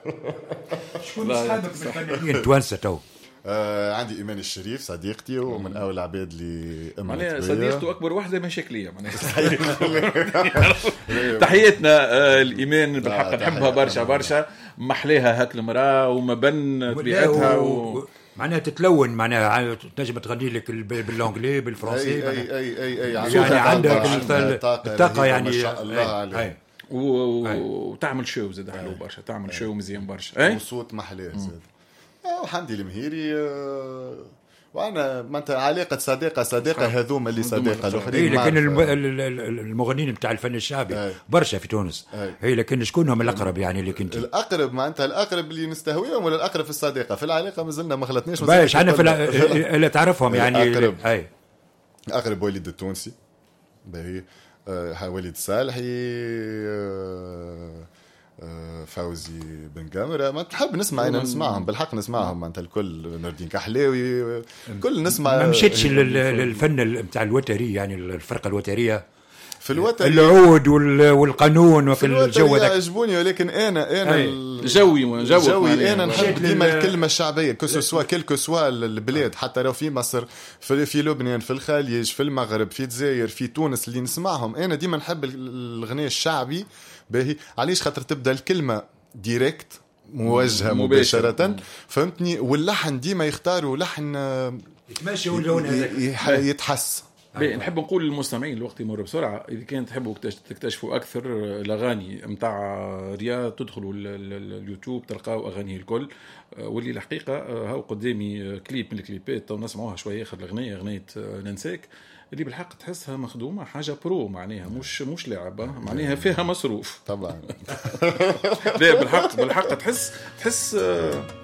شكون أصحابك بالفنانين توانسة تو؟ عندي إيمان الشريف صديقتي ومن أول العباد اللي معناها صديقته أكبر واحدة مشاكلية معناها. تحياتنا الإيمان بالحق نحبها برشا محليها هاك المرأة وما بن طبيعتها معناها تتلون، معناها تنجم تغني لك باللونجلي بالفرنسي أي يعني عندك الطاقة يعني ما شاء الله عليه. وتعمل شو زاد حلو برشا، تعمل شو مزيان برشا وصوت محليه زاد. وحمدي المهيري وانا ما انت علاقه صديقه هذوما اللي صديقه الاخرين. لكن المغنيين نتاع الفن الشعبي برشا في تونس. هي لكن شكونهم الاقرب يعني اللي كنت الاقرب؟ ما انت الاقرب اللي نستهويهم ولا الاقرب في الصديقه؟ في العلاقه مازلنا ما خلطناش باش انا في اللي تعرفهم يعني اقرب وليد التونسي باهي، وليد صالحي، فوزي بن قمرة. ما تحب نسمع أنا نسمعهم بالحق نسمعهم أنت الكل، نردين كحلاوي كل نسمع. ما مشيتش للفن متاع الوتري يعني الفرقة الوترية في الوتر العود والقانون وكل الجو هذاك يعجبوني، ولكن انا جوي انا نحب ديما الكلمه الشعبيه كسوا كلكو سوا البلاد، حتى لو في مصر في لبنان في الخليج في المغرب في الجزائر في تونس اللي نسمعهم. انا ديما نحب الغناء الشعبي باهي. علاش؟ خاطر تبدا الكلمه ديريكت موجهه مباشره، فهمتني؟ واللحن ديما يختاروا لحن يتماشى واللون هذاك يتحس. نحب نقول للمستمعين الوقت يمر بسرعة، إذا كانت تحبوا تكتشفوا أكثر الأغاني متاع رياض تدخلوا اليوتيوب تلقاوا أغانيه الكل. واللي الحقيقة هاو قدامي كليب من الكليبات ونسمعوها شوية آخر الأغنية، أغنية ننساك، اللي بالحق تحسها مخدومة حاجة برو، معناها مش لعبة، معناها فيها مصروف طبعا. لا بالحق تحس